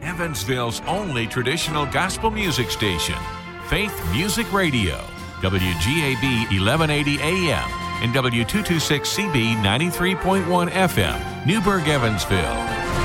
Evansville's only traditional gospel music station, Faith Music Radio, WGAB 1180 AM and W226CB 93.1 FM, Newburgh, Evansville.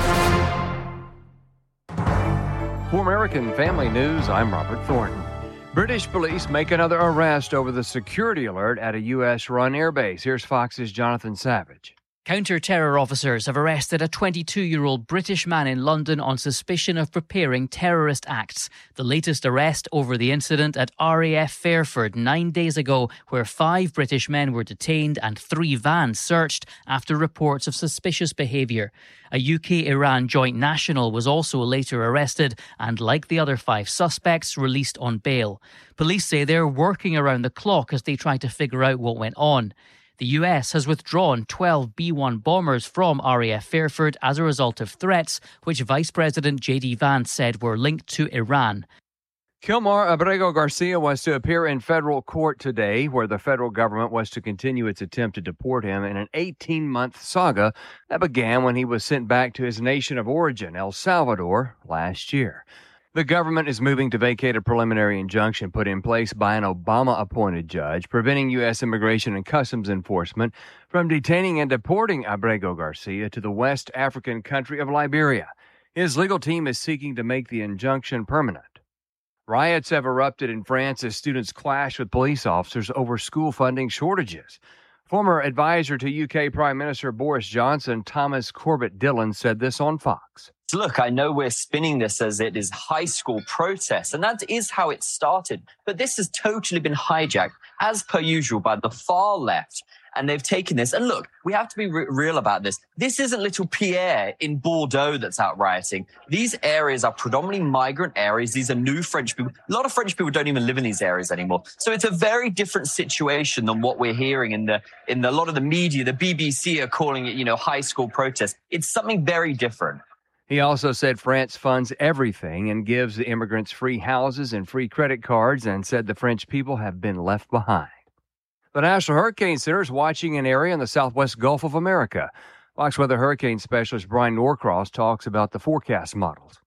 For American Family News, I'm Robert Thornton. British police make another arrest over the security alert at a U.S.-run airbase. Here's Fox's Jonathan Savage. Counter-terror officers have arrested a 22-year-old British man in London on suspicion of preparing terrorist acts. The latest arrest over the incident at RAF Fairford 9 days ago, where 5 British men were detained and 3 vans searched after reports of suspicious behaviour. A UK-Iran joint national was also later arrested and, like the other 5 suspects, released on bail. Police say they're working around the clock as they try to figure out what went on. The US has withdrawn 12 B-1 bombers from RAF Fairford as a result of threats, which Vice President J.D. Vance said were linked to Iran. Kilmar Abrego Garcia was to appear in federal court today, where the federal government was to continue its attempt to deport him in an 18-month saga that began when he was sent back to his nation of origin, El Salvador, last year. The government is moving to vacate a preliminary injunction put in place by an Obama-appointed judge, preventing U.S. Immigration and Customs Enforcement from detaining and deporting Abrego Garcia to the West African country of Liberia. His legal team is seeking to make the injunction permanent. Riots have erupted in France as students clash with police officers over school funding shortages. Former advisor to UK Prime Minister Boris Johnson, Thomas Corbett Dillon, said this on Fox. Look, I know we're spinning this as it is high school protests, and that is how it started. But this has totally been hijacked, as per usual, by the far left. And they've taken this. And look, we have to be real about this. This isn't little Pierre in Bordeaux that's out rioting. These areas are predominantly migrant areas. These are new French people. A lot of French people don't even live in these areas anymore. So it's a very different situation than what we're hearing in a lot of the media. The BBC are calling it, high school protests. It's something very different. He also said France funds everything and gives the immigrants free houses and free credit cards, and said the French people have been left behind. The National Hurricane Center is watching an area in the southwest Gulf of America. Fox Weather hurricane specialist Brian Norcross talks about the forecast models.